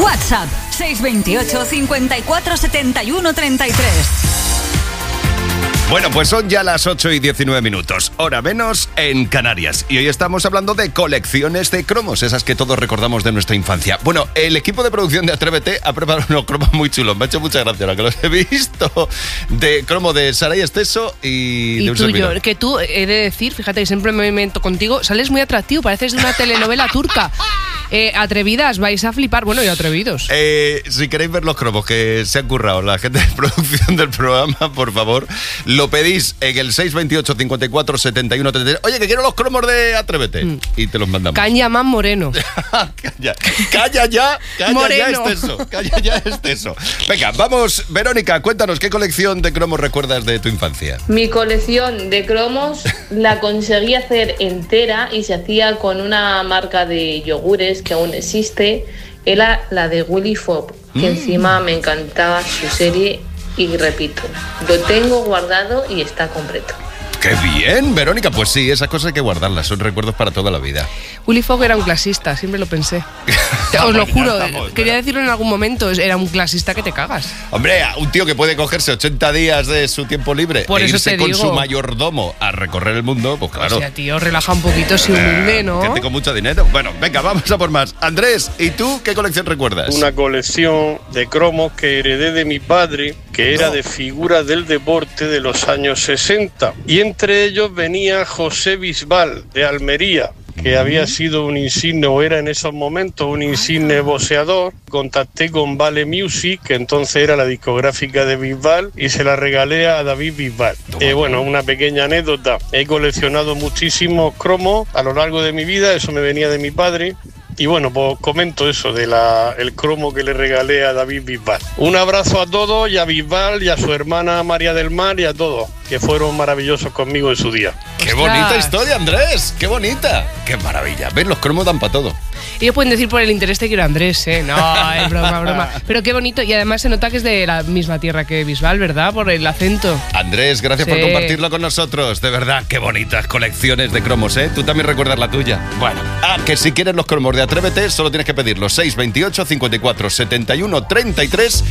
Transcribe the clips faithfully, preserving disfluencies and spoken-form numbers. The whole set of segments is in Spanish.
WhatsApp seis veintiocho, cincuenta y cuatro, setenta y uno, treinta y tres. Bueno, pues son ya las ocho y diecinueve minutos, hora menos en Canarias. Y hoy estamos hablando de colecciones de cromos, esas que todos recordamos de nuestra infancia. Bueno, el equipo de producción de Atrévete ha preparado unos cromos muy chulos. Me ha hecho mucha gracia ahora que los he visto. De cromo de Saray Esteso y, y de un tuyo, servidor. que tú, he de decir, fíjate que siempre me meto contigo, sales muy atractivo, pareces de una telenovela turca. Eh, atrevidas, vais a flipar. Bueno, y atrevidos. Eh, si queréis ver los cromos que se han currado la gente de producción del programa, por favor, lo pedís en el seis veintiocho, cincuenta y cuatro, setenta y uno, treinta y tres. Oye, que quiero los cromos de Atrévete. Mm. Y te los mandamos. Caña más moreno. Calla, calla ya, calla moreno. ya Esteso, calla ya Esteso. Venga, vamos, Verónica, cuéntanos, ¿qué colección de cromos recuerdas de tu infancia? Mi colección de cromos la conseguí hacer entera y se hacía con una marca de yogures que aún existe, era la de Willy Fogg, que mm. encima me encantaba su serie y repito, lo tengo guardado y está completo. ¡Qué bien, Verónica! Pues sí, esas cosas hay que guardarlas, son recuerdos para toda la vida. Willy Fogg era un clasista, siempre lo pensé. Os lo juro, estamos, quería decirlo en algún momento, era un clasista que te cagas. Hombre, un tío que puede cogerse ochenta días de su tiempo libre Por e eso irse te con digo. su mayordomo a recorrer el mundo, pues claro. O sea, tío, relaja un poquito, si humilde, eh, ¿no? Gente con mucho dinero. Bueno, venga, vamos a por más. Andrés, ¿y tú qué colección recuerdas? Una colección de cromos que heredé de mi padre, que era no. de figuras del deporte de los años sesenta. Y entre ellos venía José Bisbal, de Almería, que había sido un insigne, o era en esos momentos un insigne boxeador. Contacté con Vale Music, que entonces era la discográfica de Bisbal, y se la regalé a David Bisbal. Eh, bueno, una pequeña anécdota. He coleccionado muchísimos cromos a lo largo de mi vida, eso me venía de mi padre. Y bueno, pues comento eso de la el cromo que le regalé a David Bisbal. Un abrazo a todos, y a Bisbal, y a su hermana María del Mar, y a todos, que fueron maravillosos conmigo en su día. ¡Qué bonita historia, Andrés! ¡Qué bonita! ¡Qué maravilla! ¿Ves? Los cromos dan para todo. Ellos pueden decir por el interés te quiero Andrés, ¿eh? No, es broma, broma. Pero qué bonito. Y además se nota que es de la misma tierra que Bisbal, ¿verdad? Por el acento. Andrés, gracias sí. por compartirlo con nosotros. De verdad, qué bonitas colecciones de cromos, ¿eh? Tú también recuerdas la tuya. Bueno, ah, que si quieres los cromos de Atrévete, solo tienes que pedirlo. seis veintiocho, cincuenta y cuatro, setenta y uno, treinta y tres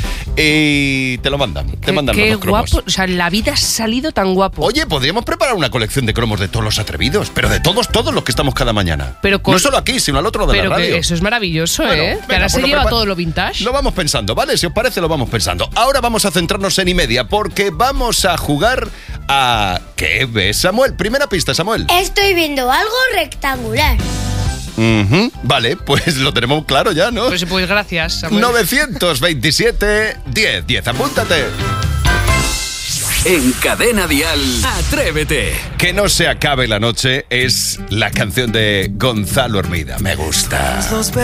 y te lo mandan. Te qué, mandan qué los cromos. Guapo. O sea, la vida ha salido tan guapo. Oye, podríamos preparar una colección de cromos de todos los atrevidos, pero de todos, todos los que estamos cada mañana. Pero con... No solo aquí, sino al otro lado de pero la radio. Que eso es maravilloso, bueno, ¿eh? Venga, que ahora pues se lo lleva prepara... todo lo vintage. Lo vamos pensando, ¿vale? Si os parece, lo vamos pensando. Ahora vamos a centrarnos en y media, porque vamos a jugar a... ¿Qué ves, Samuel? Primera pista, Samuel. Estoy viendo algo rectangular. Uh-huh. Vale, pues lo tenemos claro ya, ¿no? Pues, pues gracias, Samuel. novecientos veintisiete, diez, diez, apúntate. En Cadena Dial, Atrévete. Que no se acabe la noche es la canción de Gonzalo Hermida. Me gusta.